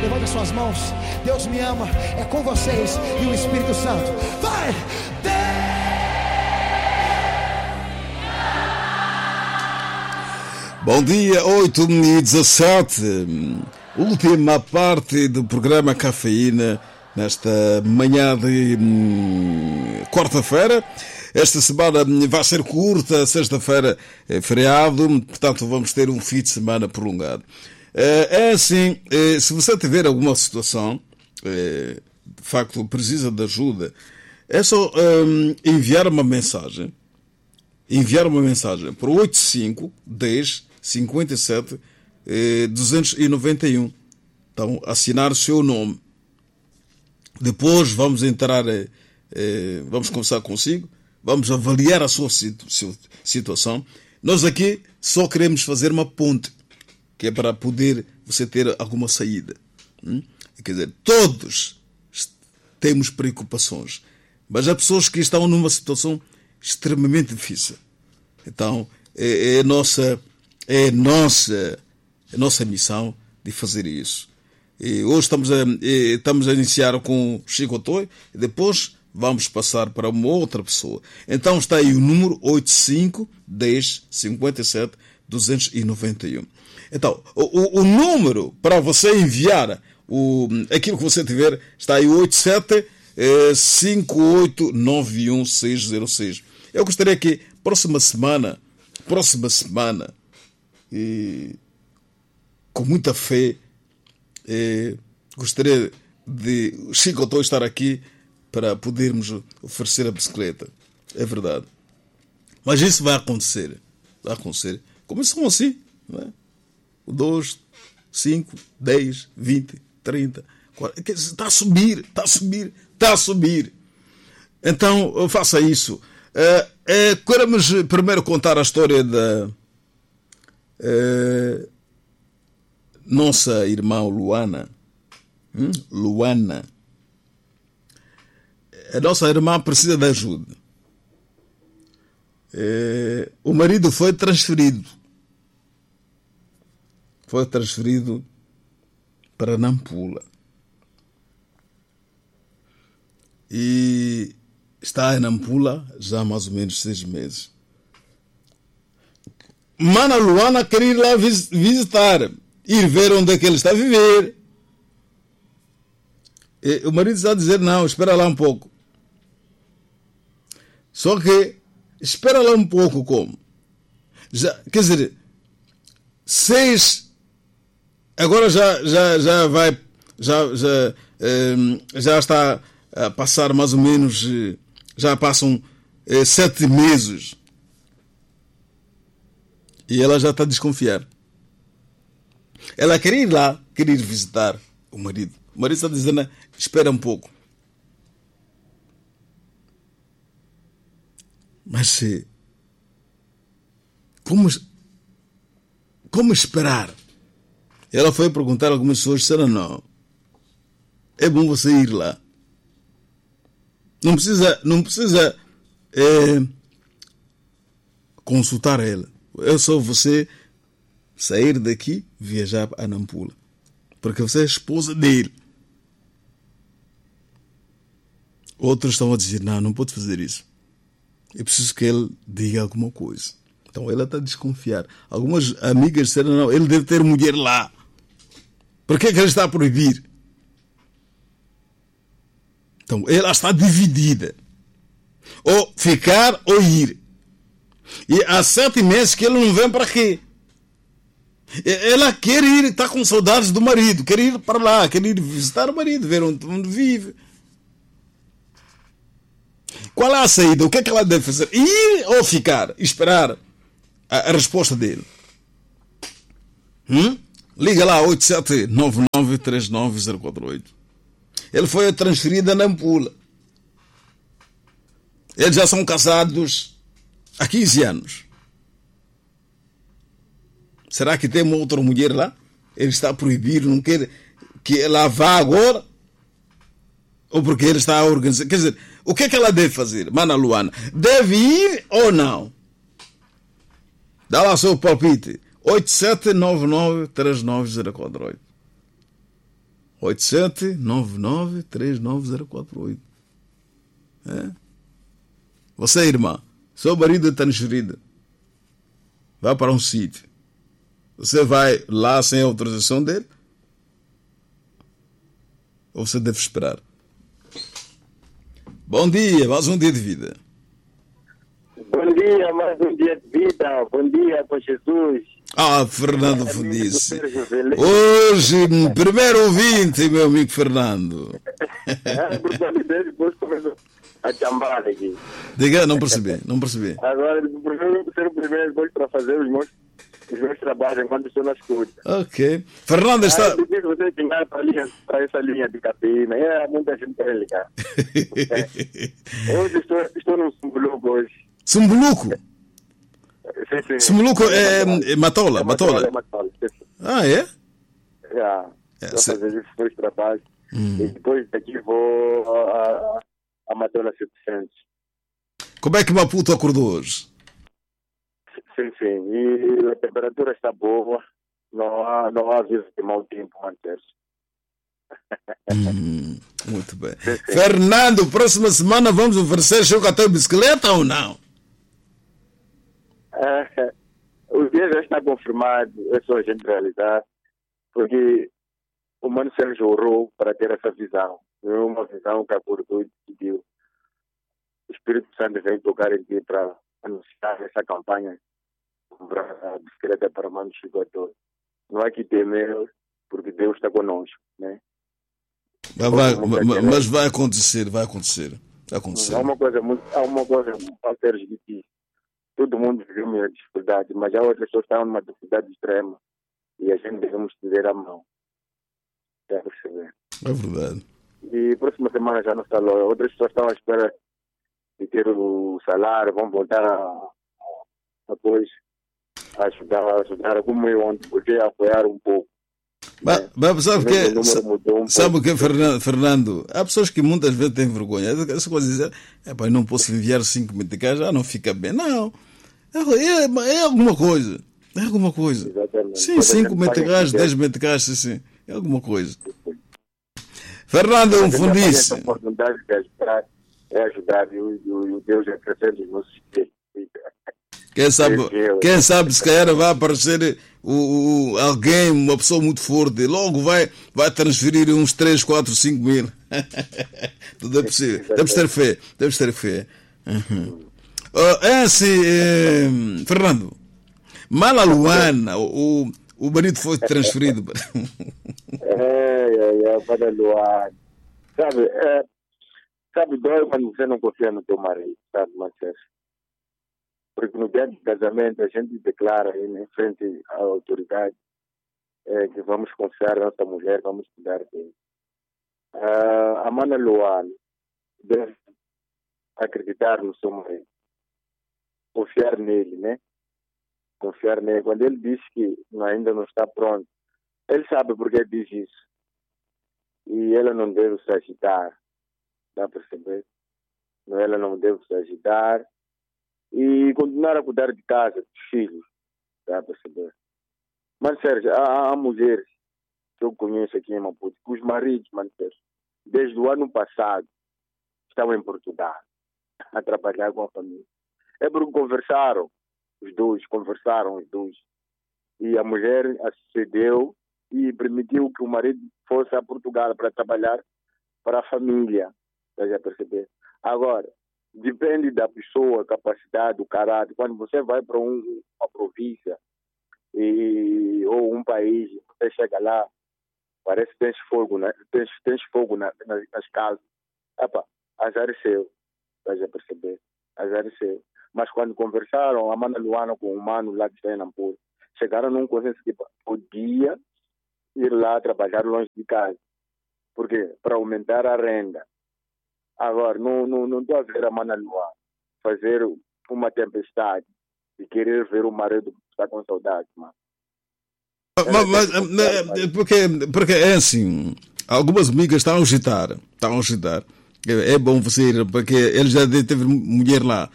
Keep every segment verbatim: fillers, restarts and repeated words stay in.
Levante as suas mãos. Deus me ama. É com vocês e o Espírito Santo. Vai! Bom dia, oito e dezassete. Última parte do programa Cafeína nesta manhã de hum, quarta-feira. Esta semana vai ser curta, sexta-feira é feriado, portanto vamos ter um fim de semana prolongado. É assim, se você tiver alguma situação, de facto precisa de ajuda, é só enviar uma mensagem, enviar uma mensagem para o oito cinco, dez, cinquenta e sete, duzentos e noventa e um. Então, assinar o seu nome. Depois vamos entrar, vamos conversar consigo. Vamos avaliar a sua situação. Nós aqui só queremos fazer uma ponte, que é para poder você ter alguma saída. Quer dizer, todos temos preocupações, mas há pessoas que estão numa situação extremamente difícil. Então, é, é a nossa, é a nossa, a nossa missão de fazer isso. E hoje estamos a, estamos a iniciar com Chico Toy e depois vamos passar para uma outra pessoa. Então está aí o número oito cinco, dez, cinquenta e sete, duzentos e noventa e um. Então, o, o, o número para você enviar o, aquilo que você tiver está aí oito sete, cinco oito nove um seis zero seis. Eu gostaria que próxima semana, próxima semana, e, com muita fé, e, gostaria de Chico Toy estar aqui para podermos oferecer a bicicleta. É verdade. Mas isso vai acontecer. Vai acontecer. Começam assim, não é? dois, cinco, dez, vinte, trinta, quarenta. Está a subir, está a subir, está a subir. Então, faça isso. É, é, queremos primeiro contar a história da é, nossa irmã Luana. Hum? Luana. A nossa irmã precisa de ajuda. É, o marido foi transferido. Foi transferido para Nampula. E está em Nampula já há mais ou menos seis meses. Mana Luana quer ir lá visitar, ir ver onde é que ele está a viver. E o marido está a dizer, não, espera lá um pouco. Só que, espera lá um pouco como? Já, quer dizer, seis, agora já, já, já vai, já, já, já está a passar mais ou menos, já passam sete meses. E ela já está a desconfiar. Ela quer ir lá, quer ir visitar o marido. O marido está dizendo, espera um pouco. Mas como, como esperar? Ela foi perguntar a algumas pessoas, disseram não. É bom você ir lá. Não precisa, não precisa é, consultar ela. É só você sair daqui, viajar a Nampula. Porque você é esposa dele. Outros estão a dizer, não, não pode fazer isso. É preciso que ele diga alguma coisa. Então ela está a desconfiar. Algumas amigas disseram, não, ele deve ter mulher lá. Por que é que ele está a proibir? Então ela está dividida. Ou ficar ou ir. E há sete meses que ele não vem para quê? Ela quer ir, está com saudades do marido. Quer ir para lá, quer ir visitar o marido, ver onde, onde vive. Qual é a saída? O que é que ela deve fazer? Ir ou ficar? Esperar a, a resposta dele. Hum? Liga lá, oito sete nove nove três nove zero quatro oito. Ele foi transferido a Nampula. Eles já são casados há quinze anos. Será que tem uma outra mulher lá? Ele está proibido, não quer que ela vá agora? Ou porque ele está a organizar? Quer dizer, o que é que ela deve fazer, Mana Luana? Deve ir ou não? Dá lá seu palpite. oito sete nove nove três nove zero quatro oito. oito sete nove nove três nove zero quatro oito. É? Você, irmã, seu marido está transferido. Vai para um sítio. Você vai lá sem a autorização dele? Ou você deve esperar? Bom dia, mais um dia de vida. Bom dia, mais um dia de vida. Bom dia com Jesus. Ah, Fernando Fudice. Hoje, primeiro ouvinte, meu amigo Fernando. É, porque depois começou a chambar aqui. Diga, não percebi, não percebi. Agora, primeiro ser o primeiro depois para fazer os meus, os meus trabalhos enquanto estou na escuta. Ok. Fernando está... Ah, depois você ligar para, linha, para essa linha de capina. É, muita gente quer ligar. É. Hoje estou, estou num Sumbuluco hoje. Sumbuluco? Sim, sim. Sumbuluco é, é Matola, é Matola. É Matola. Ah, é? Já. É, vou se... fazer esses dois trabalhos. Hum. E depois daqui vou a, a, a Matola setecentos. Como é que Maputo acordou hoje? Sim, sim. E a temperatura está boa. Não há, não há aviso de mau tempo, manter-se. Hum, muito bem. Sim, sim. Fernando, próxima semana vamos oferecer jogo até bicicleta ou não? É, o dia já está confirmado. É só a gente realizar. Porque o Mano Sérgio orou para ter essa visão. É uma visão que acordou e decidiu. O Espírito Santo veio tocar em ti para anunciar essa campanha para a bicicleta para Mano Chico a todos. Não há que temer, porque Deus está conosco, né? Mas vai, mas, mas vai acontecer, vai acontecer. Vai acontecer. Há uma coisa muito, há uma coisa Walter difícil. Todo mundo viveu uma dificuldade, mas há outras pessoas que estão numa dificuldade extrema e a gente devemos dizer a mão. Já perceber. É verdade. E próxima semana já não está logo. Outras pessoas estão à espera de ter o salário, vão voltar a, depois a ajudar, a ajudar como eu ontem, poder apoiar um pouco. Mas, né? mas sabe o que, um sabe o que, Fernando, Fernando? Há pessoas que muitas vezes têm vergonha. Essa coisa de dizer, é, pá, não posso enviar cinco meticais, já não fica bem. Não, é, é, é alguma coisa. É alguma coisa. Exatamente. Sim, cinco meticais, dez meticais, sim, sim. É alguma coisa. Fernando é um fundice. A oportunidade de ajudar é ajudar e o Deus é crescendo os nossos espíritos. Quem sabe, quem sabe se calhar vai aparecer o, o, alguém, uma pessoa muito forte, logo vai, vai transferir uns três, quatro, cinco mil. Tudo é possível. Temos ter fé. Temos ter fé. Uhum. Uh, é assim, eh, Fernando, Mala Luana, o, o marido foi transferido. é, é, é, para Luana. Sabe, é, sabe, dói quando você não confia no teu marido, sabe, Marcelo? Porque no dia de casamento a gente declara em frente à autoridade é, que vamos confiar na nossa mulher, vamos cuidar dele. Uh, a Mana Luana deve acreditar no seu marido, confiar nele, né? Confiar nele. Quando ele diz que ainda não está pronto, ele sabe porque diz isso. E ela não deve se agitar, dá para perceber? Ela não deve se agitar e continuar a cuidar de casa, dos filhos, dá para perceber? Mas, Sérgio, há, há mulheres que eu conheço aqui em Maputo, que os maridos, mano, Sérgio, desde o ano passado, estavam em Portugal a trabalhar com a família. É porque conversaram, os dois, conversaram os dois. E a mulher acedeu e permitiu que o marido fosse a Portugal para trabalhar para a família, está a perceber? Agora, depende da pessoa, a capacidade, o caráter. Quando você vai para um, uma província e, ou um país, você chega lá, parece que tens fogo, né? tens, tens fogo na, nas, nas casas. Epa, azar é seu, estás a perceber? Azar é seu. Mas quando conversaram, a Mana Luana com o mano lá que está em Nampula, chegaram num consenso que podia ir lá trabalhar longe de casa. Por quê? Para aumentar a renda. Agora, não, não, não estou a ver a Mana Luana fazer uma tempestade e querer ver o marido que está com saudade, mano. Mas, mas, mas porque, porque é assim, algumas amigas estão a agitar, estão a agitar. É, é bom você ir, porque ele já teve mulher lá.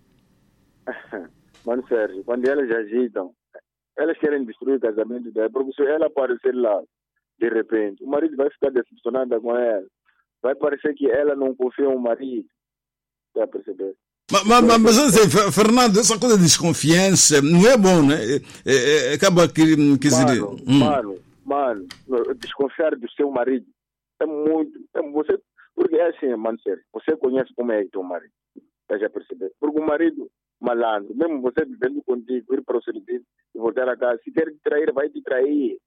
Mano Sérgio, quando elas agitam, elas querem destruir o casamento dela, porque se ela aparecer lá de repente. O marido vai ficar decepcionado com ela. Vai parecer que ela não confia no marido. Está a perceber? Mas, mas, mas assim, Fernando, essa coisa de desconfiança não é bom, né? É, é, acaba que... que mano, hum. mano, mano, desconfiar do seu marido é muito... É, você, porque é assim, mano, sério, você conhece como é teu marido. Está a perceber? Porque o marido malandro, mesmo você vivendo contigo, ir para o serviço e voltar a casa, se quer te trair, vai te trair.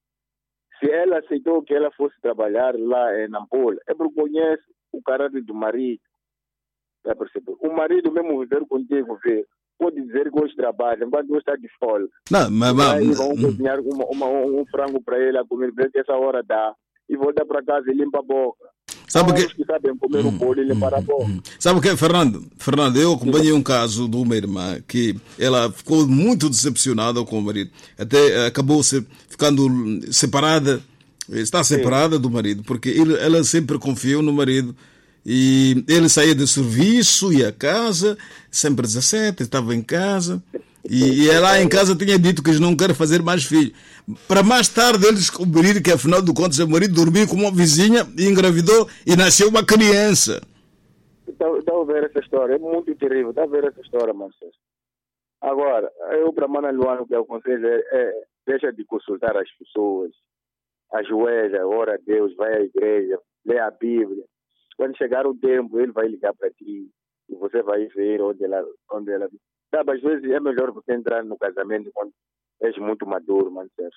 Se ela aceitou que ela fosse trabalhar lá em Nampula, é porque conhece o caráter do marido. Está perceber? O marido mesmo viver contigo, vê, pode dizer que hoje trabalha, enquanto hoje está de folga. Não, mas... Aí vão cozinhar uma, uma, um frango para ele a comer, ver que essa hora dá, e volta para casa e limpa a boca. Sabe Há que... uns que sabem comer hum, um bolo e limpar hum, a boca. Hum. Sabe o que, Fernando? Fernando, eu acompanhei um caso de uma irmã que ela ficou muito decepcionada com o marido. Até acabou se ficando separada, está separada Sim. do marido, porque ele, ela sempre confiou no marido. E ele saía do serviço, ia a casa, sempre dezessete, estava em casa. E, e ela em casa tinha dito que não quer fazer mais filho. Para mais tarde eles descobrir que, afinal de contas, o marido dormiu com uma vizinha e engravidou e nasceu uma criança. Está a ver essa história, é muito terrível. Está a ver essa história, Marcelo. Agora, eu para a Mana Luana, o que eu aconselho é, é deixa de consultar as pessoas, ajoelha, ora a Deus, vai à igreja, lê a Bíblia. Quando chegar o tempo, ele vai ligar para ti e você vai ver onde ela... Onde ela... Sabe, às vezes é melhor você entrar no casamento quando és muito maduro, mano, Sérgio.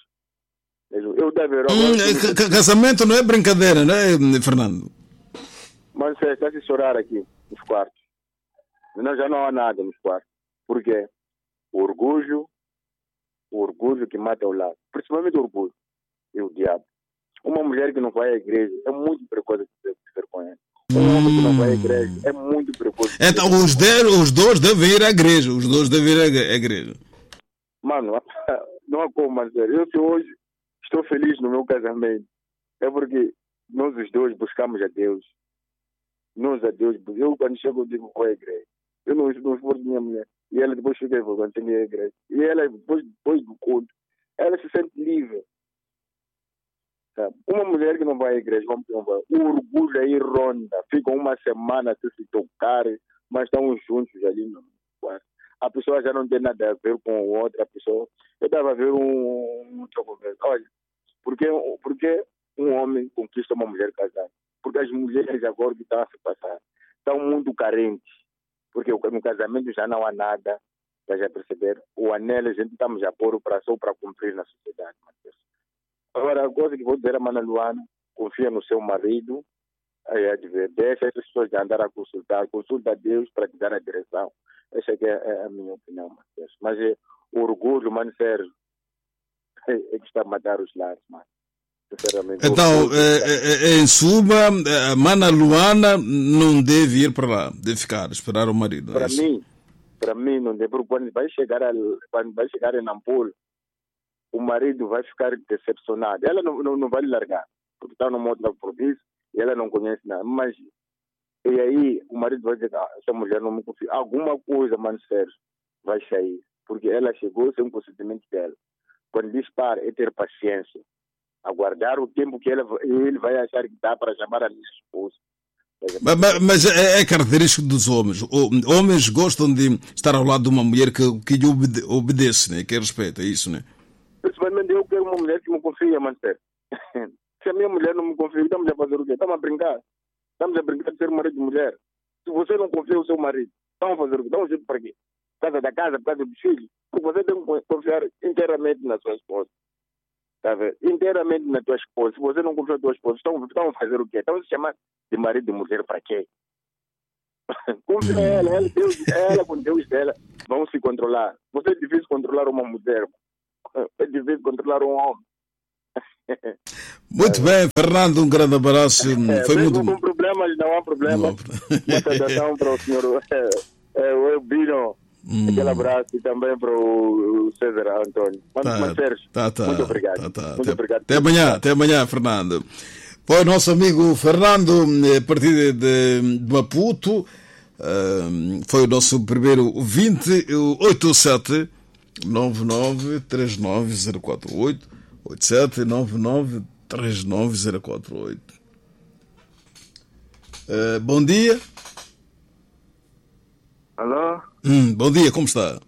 Eu devo ver... Hum, casamento não é brincadeira, não é, Fernando? Mano, Sérgio, está a se chorar aqui nos quartos. Não, já não há nada nos quartos. Por quê? O orgulho, o orgulho que mata ao lado. Principalmente o orgulho e o diabo. Uma mulher que não vai à igreja é muito precoce de viver com ela. Um homem que não vai à igreja é muito precoce. Então os, de, os dois devem ir à igreja. Os dois devem ir à igreja. Mano, não há como, mas eu se hoje estou feliz no meu casamento é porque nós os dois buscamos a Deus. Nós a Deus. Eu quando chego eu digo vou à igreja. Eu não, não esforço minha mulher. E ela depois fica quando tem a igreja. E ela depois, depois do culto, ela se sente livre. Uma mulher que não vai à igreja, vamos vai, o orgulho aí ronda, ficam uma semana sem se tocar, mas estão juntos ali no quarto. A pessoa já não tem nada a ver com a outra pessoa. Eu estava a ver um outro conversa. Olha, porque, porque um homem conquista uma mulher casada? Porque as mulheres agora que estão a se passar estão muito carentes. Porque no casamento já não há nada, já já perceber. O anel a gente estamos a pôr o prazo para cumprir na sociedade. Agora, a coisa que vou dizer a Mana Luana, confia no seu marido, é, deixa essas pessoas de andar a consultar, consulta a Deus para te dar a direção. Essa é, é a minha opinião, Marcelo. Mas é, o orgulho, mano, Sérgio, é, é que está a matar os lares, mano. Então, é, é, em suma, a Mana Luana não deve ir para lá, deve ficar, esperar o marido. Para é mim, para mim não deve, porque quando vai chegar, a, quando vai chegar em Nampula, o marido vai ficar decepcionado. Ela não, não, não vai lhe largar, porque está no modo da província e ela não conhece nada. Mas, e aí, o marido vai dizer, ah, essa mulher não me confia. Alguma coisa, mano, Sérgio, vai sair, porque ela chegou sem o consentimento dela. Quando diz para, é ter paciência, aguardar o tempo que ela, ele vai achar que dá para chamar a minha esposa. Mas, mas é, é característico dos homens. O, homens gostam de estar ao lado de uma mulher que, que lhe obede, obedece, né? Que respeita, é isso, né? Principalmente eu quero uma mulher que me confia, Manter. Se a minha mulher não me confia, estamos a fazer o quê? Estamos a brincar. Estamos a brincar de ser marido de mulher. Se você não confia no seu marido, estamos a fazer o quê? Estamos a fazer para quê? Por causa da casa, por causa dos filhos. Porque você tem que confiar inteiramente na sua esposa. Tá vendo? Inteiramente na tua esposa. Se você não confia na tua esposa, estão, estão a fazer o quê? Estão a se chamar de marido de mulher para quê? Confia ela, ela, Deus, ela com Deus dela vão se controlar. Você é difícil controlar uma mulher. É difícil controlar um homem. Muito é. bem, Fernando, um grande abraço. É, Foi muito com problemas, não há problema. Uma saudação para o senhor é, é, o Elbino. Hum. Aquele abraço e também para o César Antônio. Tá, mas, Sérgio, tá, tá, muito obrigado. Tá, tá. Muito até, obrigado. Até amanhã, até amanhã, Fernando. Foi o nosso amigo Fernando, a partir de, de Maputo. Uh, foi o nosso primeiro vinte oito sete nove nove três nove zero quatro oito oito sete nove nove três nove zero quatro oito. Uh, bom dia. Alô? Hum, bom dia, como está?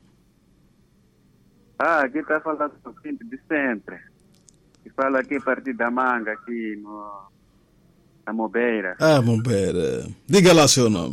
Ah, aqui está falando do Pinto de sempre. E fala aqui a partir da Manga, aqui no, na Mobeira. Ah, Mobeira. Diga lá seu nome.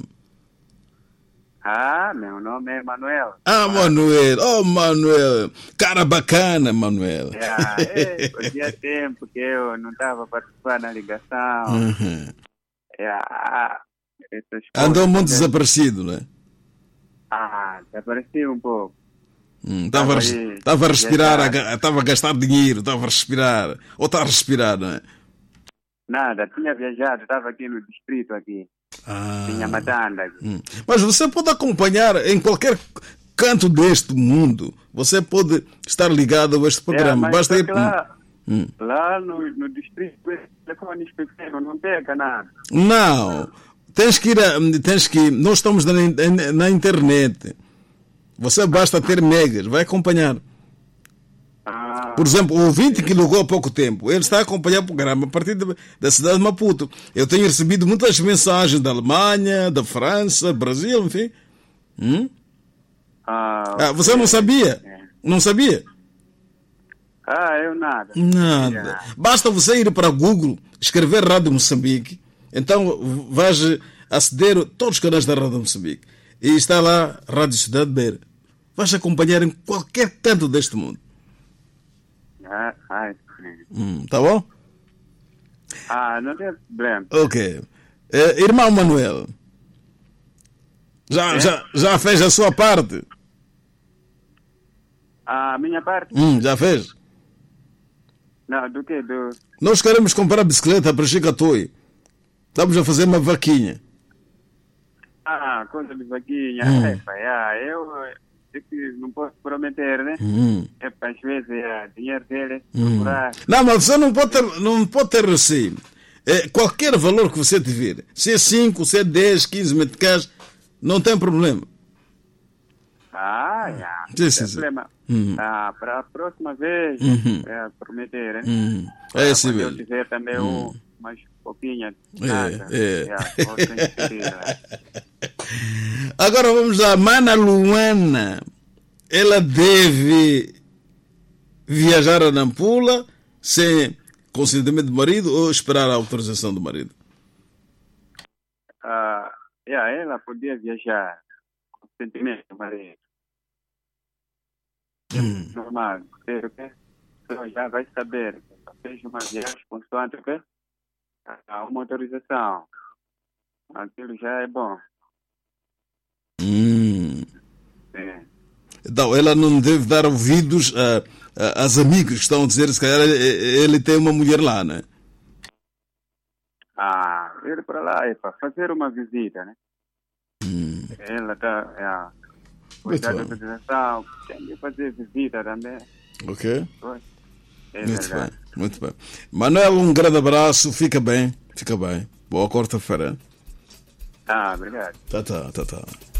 Ah, meu nome é Manuel. Ah, Manuel. Oh, Manuel. Cara bacana, Manuel. Ah, é, fazia tempo que eu não estava participando da ligação. Uhum. Ah, essas Andou coisas, muito né? desaparecido, não é? Ah, desapareceu um pouco. Estava Tava a, aí, estava a respirar, a, viajar. estava a gastar dinheiro, estava a respirar. Ou está a respirar, não é? Nada, tinha viajado, estava aqui no distrito aqui. Ah. Tinha Matanda aqui. Hum. Mas você pode acompanhar em qualquer canto deste mundo. Você pode estar ligado a este programa. É, mas Basta só ir. que lá, Hum. lá no, no distrito, esse telefone pequeno não pega nada. Não. Tens que ir. A, tens que ir. Nós estamos na, na, na internet. Você basta ter megas. Vai acompanhar. Ah, Por exemplo, o ouvinte que ligou há pouco tempo, ele está a acompanhar o programa a partir de, da cidade de Maputo. Eu tenho recebido muitas mensagens da Alemanha, da França, Brasil, enfim. Hum? ah, Ah, você não sabia? é. Não sabia? Ah, eu nada. Nada. Basta você ir para Google, escrever Rádio Moçambique, então vais aceder a todos os canais da Rádio Moçambique. E está lá Rádio Cidade Beira. Vais acompanhar em qualquer canto deste mundo. Ah, ah, sim. Hum, tá bom? Ah, não tem problema. Ok. Eh, irmão Manuel, já, É? já, já fez a sua parte? A minha parte? Hum, já fez? Não, do que? Do... Nós queremos comprar bicicleta para Chicatoi. Estamos a fazer uma vaquinha. Ah, coisa de vaquinha. Hum. Epa, ah, eu é que não posso prometer, né? Hum. Epa, às vezes é dinheiro dele, Hum. procurar. Não, mas você não pode ter, não pode ter receio. É, qualquer valor que você tiver, se é cinco, se é dez, quinze meticais, não tem problema. Ah, já. Sim, Não sim, tem sim. problema. Uhum. Ah, para a próxima vez, Uhum. é prometer, né? Hum. É assim Quando eu mesmo. tiver também um, mais pouquinho de nada. é. já, vou transferir lá. Agora vamos lá. Mana Luana, ela deve viajar a Nampula sem consentimento do marido ou esperar a autorização do marido? Ah, yeah, ela podia viajar com sentimento, marido. Hum. Normal, ter o quê? Então já vai saber. Fez uma viagem consoante o quê? Há uma autorização. Aquilo já é bom. Hum. Sim. Então, ela não deve dar ouvidos a, a, aos amigos que estão a dizer se calhar ele tem uma mulher lá, né? Ah, ir para lá é para fazer uma visita, né? Hum. Ela está. É, Muito cuidar da bem. autorização, tem que fazer visita também. Ok? Pois. É Muito verdade. bem, muito bem. Manuel, um grande abraço, fica bem, fica bem. Boa quarta-feira. Ah, obrigado. Tá, tá, tá, tá.